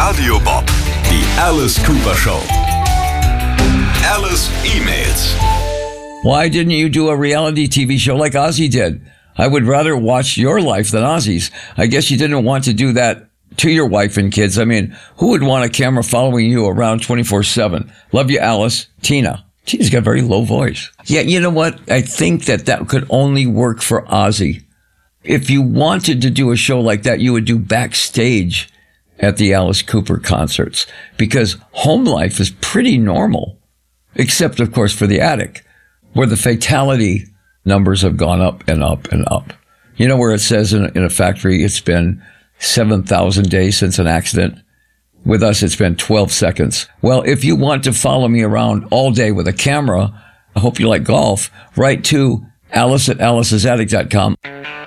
Radio Bob, die Alice Cooper Show. Alice E-Mails. Why didn't you do a reality TV show like Ozzy did? I would rather watch your life than Ozzy's. I guess you didn't want to do that to your wife and kids. I mean, who would want a camera following you around 24/7? Love you, Alice. Tina. Tina's got a very low voice. Yeah, you know what? I think that could only work for Ozzy. If you wanted to do a show like that, you would do backstage at the Alice Cooper concerts, because home life is pretty normal, except, of course, for the attic, where the fatality numbers have gone up and up and up. You know, where it says in a factory it's been 7,000 days since an accident? With us, it's been 12 seconds. Well, if you want to follow me around all day with a camera, I hope you like golf, write to Alice@alicesattic.com.